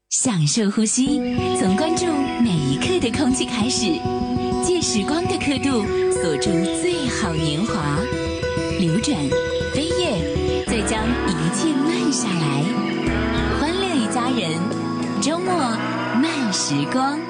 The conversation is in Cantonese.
享受呼吸，从关注每一刻的空气开始，借时光的刻度锁住最好年华，流转飞跃，再将一切慢下来，欢乐一家人，周末慢时光。